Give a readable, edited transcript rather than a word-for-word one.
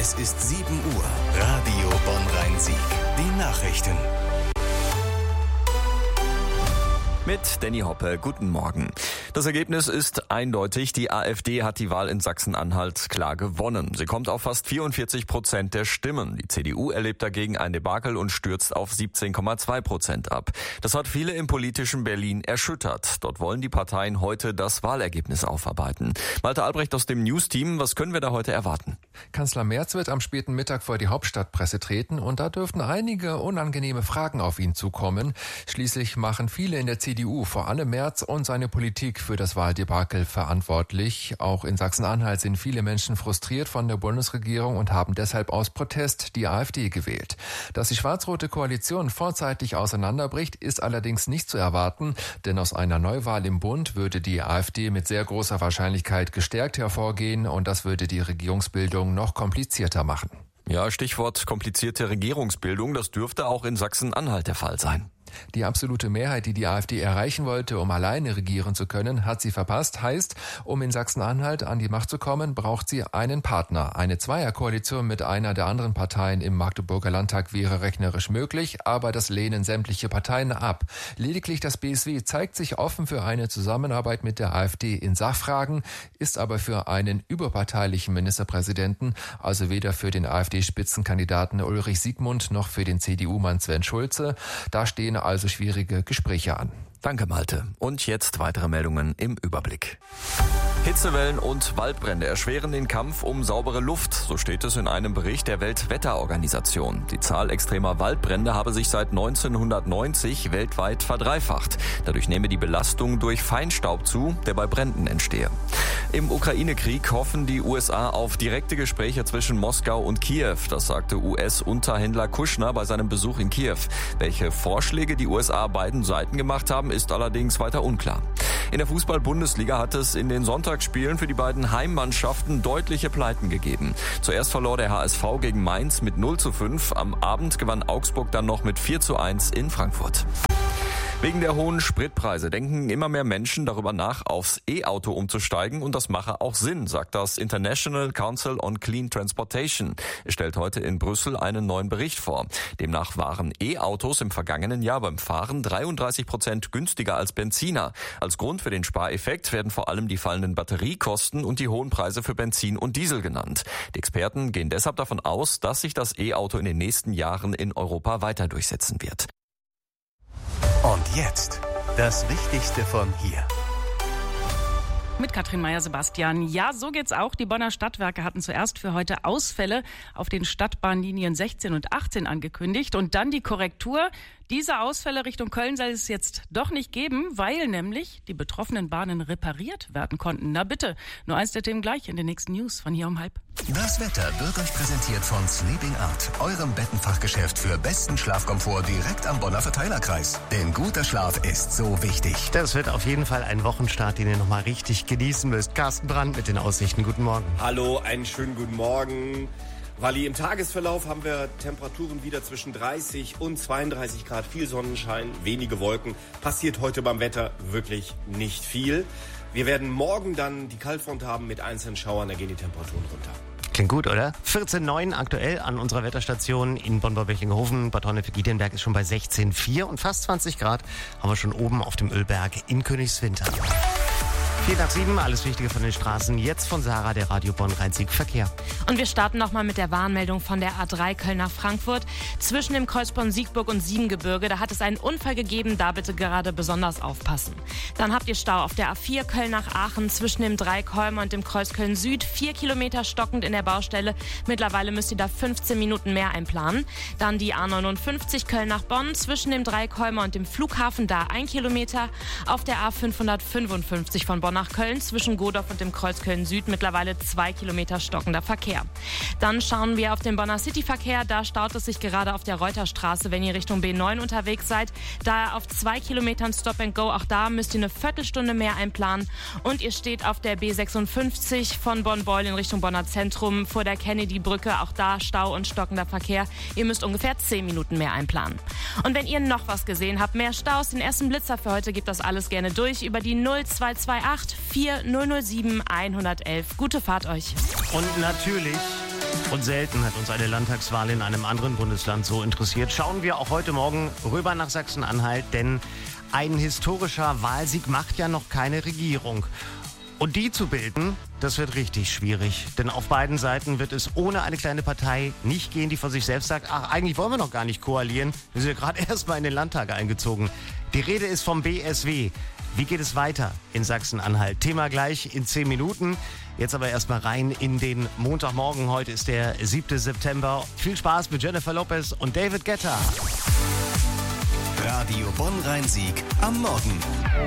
Es ist 7 Uhr. Radio Bonn-Rhein-Sieg. Die Nachrichten. Mit Danny Hoppe, guten Morgen. Das Ergebnis ist eindeutig. Die AfD hat die Wahl in Sachsen-Anhalt klar gewonnen. Sie kommt auf fast 44% der Stimmen. Die CDU erlebt dagegen ein Debakel und stürzt auf 17,2% ab. Das hat viele im politischen Berlin erschüttert. Dort wollen die Parteien heute das Wahlergebnis aufarbeiten. Malte Albrecht aus dem News-Team, was können wir da heute erwarten? Kanzler Merz wird am späten Mittag vor die Hauptstadtpresse treten und da dürften einige unangenehme Fragen auf ihn zukommen. Schließlich machen viele in der CDU, vor allem Merz und seine Politik, für das Wahldebakel verantwortlich. Auch in Sachsen-Anhalt sind viele Menschen frustriert von der Bundesregierung und haben deshalb aus Protest die AfD gewählt. Dass die schwarz-rote Koalition vorzeitig auseinanderbricht, ist allerdings nicht zu erwarten, denn aus einer Neuwahl im Bund würde die AfD mit sehr großer Wahrscheinlichkeit gestärkt hervorgehen und das würde die Regierungsbildung noch komplizierter machen. Ja, Stichwort komplizierte Regierungsbildung, das dürfte auch in Sachsen-Anhalt der Fall sein. Die absolute Mehrheit, die die AfD erreichen wollte, um alleine regieren zu können, hat sie verpasst. Heißt, um in Sachsen-Anhalt an die Macht zu kommen, braucht sie einen Partner. Eine Zweierkoalition mit einer der anderen Parteien im Magdeburger Landtag wäre rechnerisch möglich, aber das lehnen sämtliche Parteien ab. Lediglich das BSW zeigt sich offen für eine Zusammenarbeit mit der AfD in Sachfragen, ist aber für einen überparteilichen Ministerpräsidenten, also weder für den AfD-Spitzenkandidaten Ulrich Siegmund noch für den CDU-Mann Sven Schulze. Da stehen also schwierige Gespräche an. Danke, Malte. Und jetzt weitere Meldungen im Überblick. Hitzewellen und Waldbrände erschweren den Kampf um saubere Luft, so steht es in einem Bericht der Weltwetterorganisation. Die Zahl extremer Waldbrände habe sich seit 1990 weltweit verdreifacht. Dadurch nehme die Belastung durch Feinstaub zu, der bei Bränden entstehe. Im Ukraine-Krieg hoffen die USA auf direkte Gespräche zwischen Moskau und Kiew. Das sagte US-Unterhändler Kushner bei seinem Besuch in Kiew. Welche Vorschläge die USA beiden Seiten gemacht haben, ist allerdings weiter unklar. In der Fußball-Bundesliga hat es in den Sonntagsspielen für die beiden Heimmannschaften deutliche Pleiten gegeben. Zuerst verlor der HSV gegen Mainz mit 0:5. Am Abend gewann Augsburg dann noch mit 4:1 in Frankfurt. Wegen der hohen Spritpreise denken immer mehr Menschen darüber nach, aufs E-Auto umzusteigen und das mache auch Sinn, sagt das International Council on Clean Transportation. Es stellt heute in Brüssel einen neuen Bericht vor. Demnach waren E-Autos im vergangenen Jahr beim Fahren 33% günstiger als Benziner. Als Grund für den Spareffekt werden vor allem die fallenden Batteriekosten und die hohen Preise für Benzin und Diesel genannt. Die Experten gehen deshalb davon aus, dass sich das E-Auto in den nächsten Jahren in Europa weiter durchsetzen wird. Und jetzt das Wichtigste von hier. Mit Katrin Meyer-Sebastian. Ja, so geht's auch. Die Bonner Stadtwerke hatten zuerst für heute Ausfälle auf den Stadtbahnlinien 16 und 18 angekündigt und dann die Korrektur. Diese Ausfälle Richtung Köln soll es jetzt doch nicht geben, weil nämlich die betroffenen Bahnen repariert werden konnten. Na bitte, nur eins der Themen gleich in den nächsten News von hier um 12:30. Das Wetter wird euch präsentiert von Sleeping Art, eurem Bettenfachgeschäft für besten Schlafkomfort direkt am Bonner Verteilerkreis. Denn guter Schlaf ist so wichtig. Das wird auf jeden Fall ein Wochenstart, den ihr nochmal richtig genießen müsst. Carsten Brandt mit den Aussichten. Guten Morgen. Hallo, einen schönen guten Morgen. Wally, im Tagesverlauf haben wir Temperaturen wieder zwischen 30 und 32 Grad. Viel Sonnenschein, wenige Wolken. Passiert heute beim Wetter wirklich nicht viel. Wir werden morgen dann die Kaltfront haben mit einzelnen Schauern. Da gehen die Temperaturen runter. Klingt gut, oder? 14,9 aktuell an unserer Wetterstation in Bonn-Böblingen-Hofen. Bad Honnef-Diedenberg ist schon bei 16,4 und fast 20 Grad haben wir schon oben auf dem Ölberg in Königswinter. 6:45, alles Wichtige von den Straßen. Jetzt von Sarah, der Radio Bonn-Rhein-Sieg Verkehr. Und wir starten nochmal mit der Warnmeldung von der A3 Köln nach Frankfurt. Zwischen dem Kreuzborn Siegburg und Siebengebirge, da hat es einen Unfall gegeben, da bitte gerade besonders aufpassen. Dann habt ihr Stau auf der A4 Köln nach Aachen zwischen dem Dreieckholmer und dem Kreuz Köln Süd. 4 Kilometer stockend in der Baustelle. Mittlerweile müsst ihr da 15 Minuten mehr einplanen. Dann die A59 Köln nach Bonn zwischen dem Dreieckholmer und dem Flughafen, da 1 Kilometer. Auf der A555 von Bonn nach Köln zwischen Godorf und dem Kreuz Köln Süd mittlerweile 2 Kilometer stockender Verkehr. Dann schauen wir auf den Bonner Cityverkehr. Da staut es sich gerade auf der Reuterstraße, wenn ihr Richtung B9 unterwegs seid. Da auf 2 Kilometern Stop and Go. Auch da müsst ihr eine Viertelstunde mehr einplanen. Und ihr steht auf der B56 von Bonn-Beul in Richtung Bonner Zentrum vor der Kennedy-Brücke. Auch da Stau und stockender Verkehr. Ihr müsst ungefähr 10 Minuten mehr einplanen. Und wenn ihr noch was gesehen habt, mehr Staus, den ersten Blitzer für heute, gebt das alles gerne durch über die 0228 4007 111. Gute Fahrt euch. Und natürlich Und selten hat uns eine Landtagswahl in einem anderen Bundesland so interessiert. Schauen wir auch heute Morgen rüber nach Sachsen-Anhalt, denn ein historischer Wahlsieg macht ja noch keine Regierung. Und die zu bilden, das wird richtig schwierig. Denn auf beiden Seiten wird es ohne eine kleine Partei nicht gehen, die von sich selbst sagt, ach, eigentlich wollen wir noch gar nicht koalieren. Wir sind ja gerade erst mal in den Landtag eingezogen. Die Rede ist vom BSW. Wie geht es weiter in Sachsen-Anhalt? Thema gleich in 10 Minuten. Jetzt aber erstmal rein in den Montagmorgen. Heute ist der 7. September. Viel Spaß mit Jennifer Lopez und David Guetta. Radio Bonn-Rhein-Sieg am Morgen.